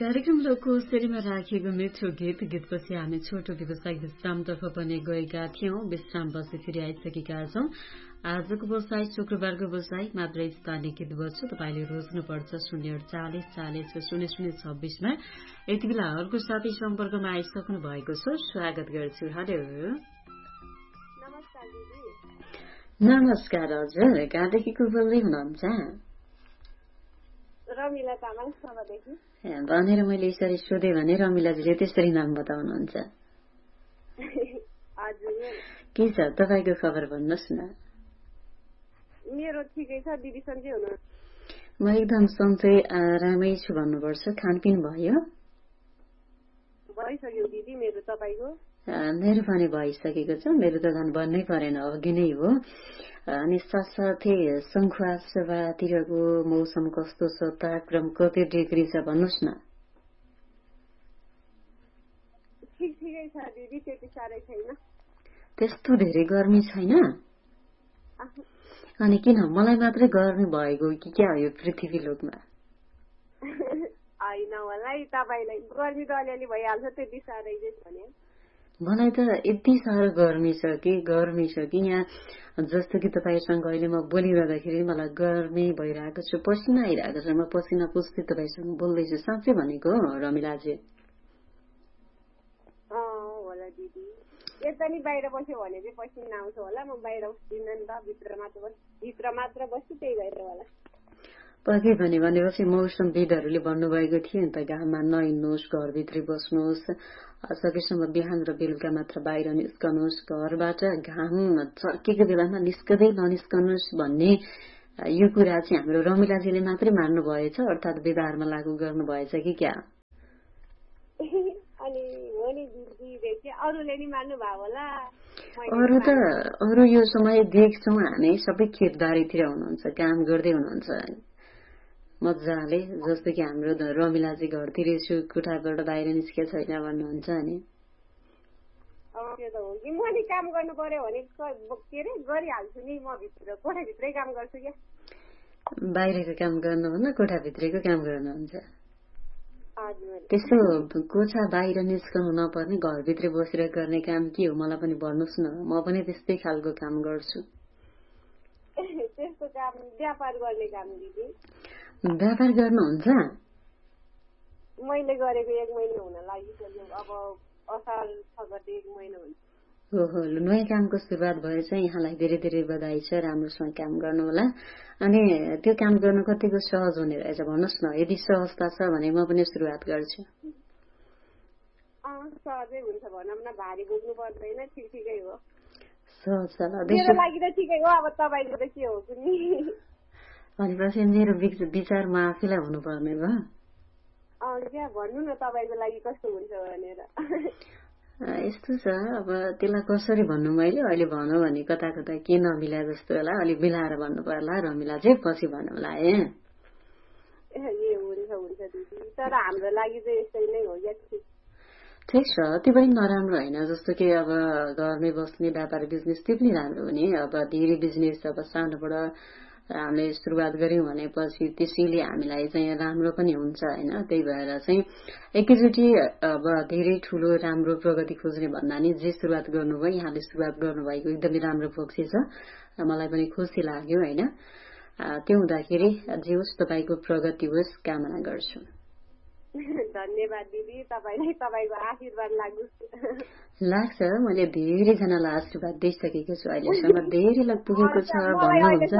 कार्यक्रम लोककोसेरीमा राखिएको मिठो गीतपछि हामी छोटो व्यवसायिक विश्रामतर्फ पनि गएका थियौं। विश्रामपछि फेरि आइसकेका छौं। आजको व्यवसाय शुक्रबारको व्यवसाय मात्रै स्थानीय गीत बज्छ। तपाईले रोज्नुपर्छ 04840 मा। यति बेला अर्को साथी सम्पर्कमा आइसक्नु भएको छ, स्वागत गर्छु। हेलो नमस्कार दिदी। नमस्कार हजुर, कहाँदेखि को बोल्दै हुनुहुन्छ? रमिला तामाङ सभादेखि। भनेर मैले यसरी सोधे भने रमिलाजीले त्यसरी नाम बताउनुहुन्छ। हजुर के छ तपाईको खबर भन्नुहोस् न। मेरो ठिकै छ, दिदी सन्चै हुनुहुन्छ? म एकदम सन्चै आरामै छु भन्नुपर्छ। खानपिन भयो? भइसक्यो दिदी मेरो, तपाईको? मेरो पनि भइसकेको छ। मेरो त झन् भन्नै परेन, अघि नै हो। अनि साथसाथै संखुवा सभातिरको मौसम कस्तो छ, तापक्रम कति डिग्री छ भन्नुहोस् न। ठिकै छ दिदी, त्यति साह्रै छैन। त्यस्तो धेरै गर्मी छैन? अनि किन मलाई मात्रै गर्मी भएको कि क्या हो यो पृथ्वी लोकमा? होइन होला है, तपाईँलाई गर्मी त अलिअलि भइहाल्छ, त्यति साह्रै चाहिँ भने। मलाई त यति साह्रो गर्मी छ कि यहाँ जस्तो कि तपाईसँग अहिले म बोलिरहँदाखेरि मलाई गर्मी भइरहेको छ, पसिना आइरहेको छ। म पसिना पुस्दै तपाईसँग बोल्दैछु, साँच्चै भनेको रमिलाजी। होला दिदी, यता नि बाहिर बस्यो भने चाहिँ पसिना आउँछ होला। म बाहिर बस्दिनँ नि त, भित्र मात्र बस्छु, त्यही भएर होला। पके भनेपछि मौसमविदहरूले भन्नुभएको थियो नि त, घाममा नहिँड्नुहोस्, घरभित्रै बस्नुहोस्, सकेसम्म बिहान र बेलुका मात्र बाहिर निस्कनुहोस्, घरबाट घाम चर्केको बेलामा निस्कदै ननिस्कनुहोस् भन्ने यो कुरा चाहिँ हाम्रो रमिलाजीले मात्रै मान्नु भएछ, अर्थात् व्यवहारमा लागू गर्नु भएछ कि क्या? अनि हो नि दिदी, अरूले नि मान्नु भयो होला। अरू यो समय देख्छौँ हामी सबै खेतबारीतिर हुनुहुन्छ, काम गर्दै हुनुहुन्छ मजाले। जस्तो कि हाम्रो रमिलाजी घरतिर कोठाबाट बाहिर निस्के छैन भन्नुहुन्छ नि। त्यो त हो कि, म नि काम गर्नु पर्यो भने के अरे गरिहाल्छु नि, म कोठाभित्रै काम गर्छु क्या। बाहिरको काम गर्नुभन्दा कोठाभित्रैको काम गर्नुहुन्छ? हजुर। त्यस्तो कोठा बाहिर निस्कनु नपर्ने घरभित्रै बसेर गर्ने काम के हो मलाई पनि भन्नुहोस् न, म पनि त्यस्तै खालको काम गर्छु। त्यस्तो काम व्यापार गर्ने काम दिदी। व्यापार गर्नुहुन्छ? मैले गरेको 1 महिना हुन लागिसक्यो, अब असार 6 गते 1 महिना हुन्छ। ओहो, नयाँ कामको सुरुवात भएछ, यहाँलाई धेरै धेरै बधाई छ, राम्रोसँग काम गर्नु होला। अनि त्यो काम गर्नु कतिको सहज हुने रहेछ भन्नुहोस् न, यदि सहजता छ भने म पनि सुरुवात गर्छु। सहजै हुन्छ भनौँ न, भारी बोक्नु पर्दैन, ठिकै हो। सहज छ मेरो लागि त ठिकै हो, अब तपाईँको त के हो कुनै। भनेपछि मेरो विचार म आफैलाई हुनुपर्ने भयो। क्या भन्नु न, तपाईँको लागि कस्तो हुन्छ भनेर। यस्तो छ, अब त्यसलाई कसरी भन्नु मैले, अहिले भनौँ भने कता कता के नमिला जस्तो होला, अलिक मिलाएर भन्नु पर्ला। रमिला चाहिँ पछि भन्नुला है। हुन्छ दिदी, तर हाम्रो लागि चाहिँ यसरी नै हो क्या। ठिक छ, त्यो पनि नराम्रो होइन। जस्तो कि अब घरमै बस्ने व्यापार बिजनेस त्यो पनि राम्रो हो नि। अब धेरै बिजनेस अब सानोबाट हामीले सुरुवात गर्यौं भनेपछि त्यसैले हामीलाई चाहिँ राम्रो पनि हुन्छ होइन। त्यही भएर चाहिँ एकैचोटि अब धेरै ठुलो राम्रो प्रगति खोज्ने भन्दा नि जे सुरुवात गर्नुभयो, यहाँले सुरुवात गर्नुभएको एकदमै राम्रो पक्ष छ, मलाई पनि खुसी लाग्यो होइन। त्यो हुँदाखेरि जे होस् तपाईँको प्रगति होस् कामना गर्छु। धन्यवाद दिदी, तपाईँलाई तपाईँको आशीर्वाद लाग्छ। मैले धेरैजनालाई आशीर्वाद दिइसकेको छु अहिलेसम्म, धेरैलाई पुगेको छ भन्नुहुन्छ।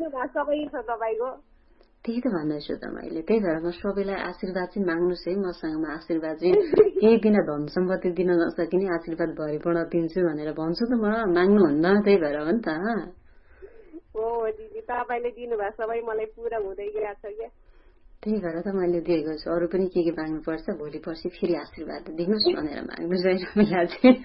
त्यही त भन्दैछु त मैले, त्यही भएर म सबैलाई आशीर्वाद चाहिँ माग्नुहोस् है मसँग। म आशीर्वाद चाहिँ केही दिन धन सम्पत्ति दिन नसकिने आशीर्वाद भरिपूर्ण दिन्छु भनेर भन्छु त, म माग्नुहुन्न, त्यही भएर हो नि त। हो दिदी, तपाईँले दिनुभएको सबै मलाई पुरा हुँदै गएको छ क्या। त्यही भएर त मैले दिएको छु। अरू पनि के माग्नुपर्छ, भोलि पर्सि फेरि आशीर्वाद दिनुहोस् भनेर माग्नु चाहिँ रमिला चाहिँ।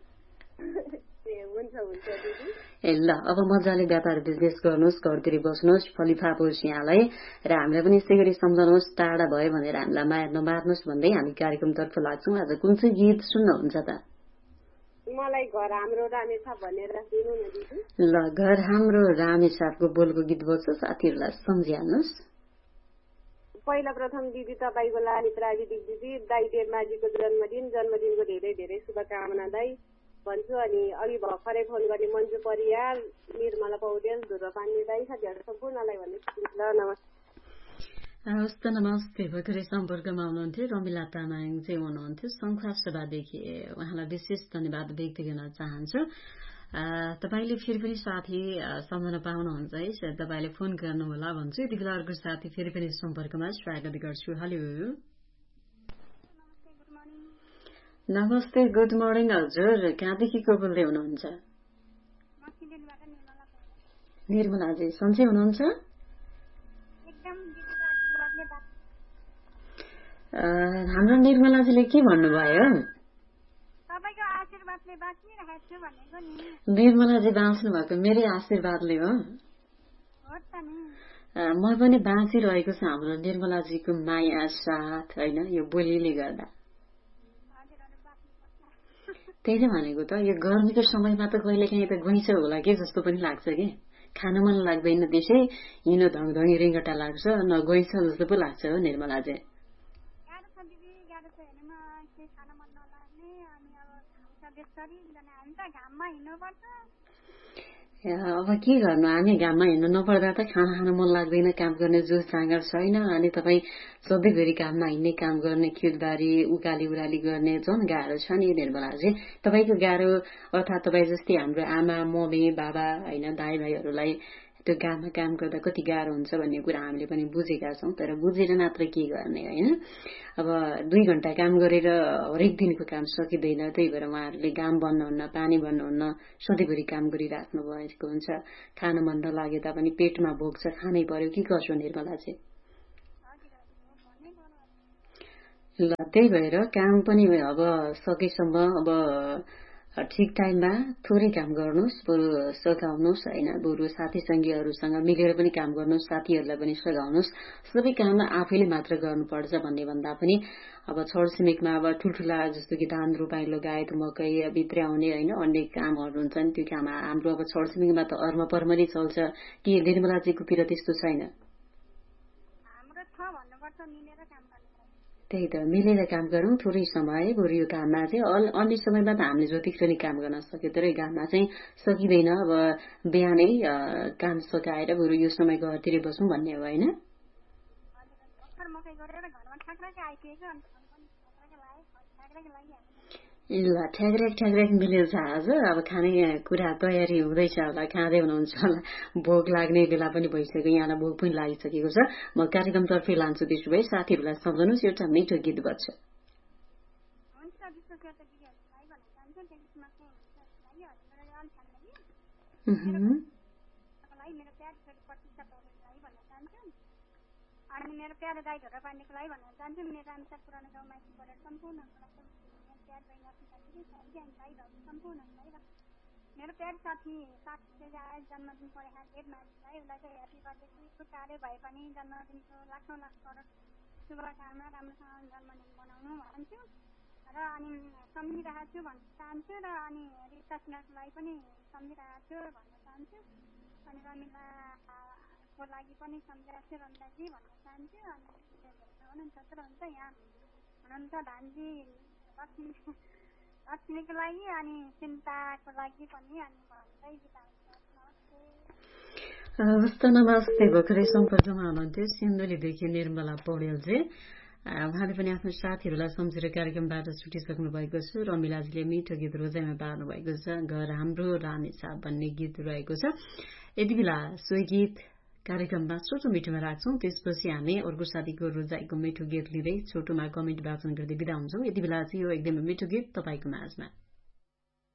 ए ल, अब मजाले व्यापार बिजनेस गर्नुहोस्, घरतिर बस्नुहोस्, फलिफापोस् यहाँलाई, र हामीलाई पनि यसै गरी सम्झाउनुहोस्, टाढा भयो भनेर हामीलाई माया नमार्नुहोस् भन्दै हामी कार्यक्रमतर्फ लाग्छौँ। आज कुन चाहिँ गीत सुन्नुहुन्छ त? मलाई घर हाम्रो रामेछाप भनेर दिनु न दिदी। ल, घर हाम्रो रामेछापको बोलको गीत बज्छ, साथीहरूलाई सम्झिहाल्नुहोस्। पहिला प्रथम दिदी तपाईँको लागि प्राविधिक दिदी दाई देवमाजीको जन्मदिनको धेरै धेरै शुभकामना दाई भन्छु। अनि अघि भर्खरै फोन गर्ने मन्जु परियार, निर्मला पौडेल, ध्रुवपानी दाई साथीहरू सम्पूर्णलाई भन्छु ल नमस्ते। हवस् त नमस्ते। भर्खरै सम्पर्कमा हुनुहुन्थ्यो रमिला तामाङ चाहिँ हुनुहुन्थ्यो शङ्खुवासभादेखि। उहाँलाई विशेष धन्यवाद व्यक्त गर्न चाहन्छु। तपाईले फेरि पनि साथी सम्झन पाउनुहुन्छ है, सायद तपाईले फोन गर्नुहोला भन्छु। यति बेला अर्को साथी फेरि पनि सम्पर्कमा स्वागत गर्छु। हेलो नमस्ते, गुड मर्निङ हजुर। कहाँदेखि को बोल्दै हुनुहुन्छ? निर्मलाजी सन्चै हुनुहुन्छ? हाम्रो निर्मलाजीले के भन्नुभयो? निर्मलाजी बाँच्नु भएको मेरै आशीर्वादले हो। म पनि बाँचिरहेको छु हाम्रो निर्मलाजीको माया साथ होइन, यो बोलीले गर्दा। त्यही त भनेको त, यो गर्मीको समयमा त कहिलेकाहीँ त गइन्छ होला के जस्तो पनि लाग्छ कि। खान मन लाग्दैन, त्यसै हिँड्नु धङधङी रिङ्गटा लाग्छ, न गइन्छ जस्तो पो लाग्छ हो निर्मलाजी। अब के गर्नु, हामी घाममा हिँड्नु नपर्दा त खाना खान मन लाग्दैन, काम गर्ने जोस जाँगर छैन। अनि तपाईँ सधैँभरि घाममा हिँड्ने, काम गर्ने, खेतबारी उकाली उराली गर्ने झन् गाह्रो छ नि निर्मलाजी। तपाईँको गाह्रो अर्थात् तपाईँ जस्तै हाम्रो आमा मम्मी बाबा होइन दाई भाइहरूलाई त्यो घाममा काम गर्दा कति गाह्रो हुन्छ भन्ने कुरा हामीले पनि बुझेका छौँ। तर बुझेर मात्र के गर्ने होइन। अब 2 घण्टा काम गरेर हरेक दिनको काम सकिँदैन। त्यही भएर उहाँहरूले घाम बन्नुहुन्न, पानी बन्नुहुन्न, सधैँभरि काम गरिराख्नु भएको हुन्छ। खान मन नलागे तापनि पेटमा भोक छ, खानै पर्यो, के गर्छु निर्मला चाहिँ। ल त्यही भएर काम पनि अब सकेसम्म अब ठिक टाइममा थोरै काम गर्नुहोस्, बरु सघाउनुहोस् होइन। बरु साथी सङ्गीहरूसँग मिलेर पनि काम गर्नुहोस्, साथीहरूलाई पनि सघाउनुहोस्। सबै काम आफैले मात्र गर्नुपर्छ भन्ने भन्दा पनि अब छरछिमेकमा अब ठुल्ठुला जस्तो कि धान रोपाई लगायत मकै भित्र आउने होइन अन्य कामहरू हुन्छन्, त्यो काम हाम्रो अब छरछिमेकमा त अर्म पर्मरी चल्छ कि निर्मलाजीकोतिर त्यस्तो छैन? त्यही त मिलेर काम गरौँ थोरै समय, बरु यो काममा चाहिँ अन्य समयमा त हामीले जतिखेर नै काम गर्न सक्यो, तर घाममा चाहिँ सकिँदैन। अब बिहानै काम सकाएर बरु यो समय घरतिर बसौँ भन्ने हो होइन। ल ठ्याग्राक मिलेर छ आज। अब खाने कुरा तयारी हुँदैछ होला, खाँदै हुनुहुन्छ होला, भोक लाग्ने बेला पनि भइसक्यो, यहाँलाई भोक पनि लागिसकेको छ। म कार्यक्रमतर्फै लान्छु। त्यसो भए साथीहरूलाई सम्झनुहोस्, एउटा मिठो गीत बज्छ। अनि मेरो प्यारो दाई ढोकापानीको लागि भन्न चाहन्छु। मेरो अनुसार पुरानो गाउँ माइती परेर सम्पूर्ण मेरो प्यारो साथी जन्मदिन परेका देवमाजीलाई, उसलाई चाहिँ ह्याप्पी बर्थडे टाढै भए पनि जन्मदिनको लाखौँ लाख करोड शुभकामना, राम्रोसँग जन्मदिन मनाउनु भन्छु र अनि सम्झिरहेको छु भन्न चाहन्छु। र अनि रिता सिन्हाको लागि पनि सम्झिरहेको छु भन्न चाहन्छु। अनि रमिलाको लागि पनि सम्झिरहेको छु रमिलाजी भन्न चाहन्छु। अनि हुनुहुन्छ हुन्छ यहाँ हुनुहुन्छ धानजी लक्ष्मीको लागि अनि चिन्ताको लागि पनि अनि भन्दै बिदा हवस् त नमस्ते। भर्खरै सम्पर्कमा हुनुहुन्थ्यो सिन्धुलीदेखि निर्मला पौडेलजी। उहाँले पनि आफ्नो साथीहरूलाई सम्झेर कार्यक्रमबाट छुटिसक्नु भएको छ। रमिलाजीले मिठो गीत रोजाइमा पार्नु भएको छ, घर हाम्रो रामेछाप भन्ने गीत रहेको छ। यति बेला सोही गीत कार्यक्रममा छोटो मिठोमा राख्छौँ, त्यसपछि हामी अर्को साथीको रोजाइको मिठो गीत लिँदै छोटोमा कमेन्ट वाचन गर्दै बिदा हुन्छौँ। यति बेला चाहिँ यो एकदमै मिठो गीत तपाईँको माझमा।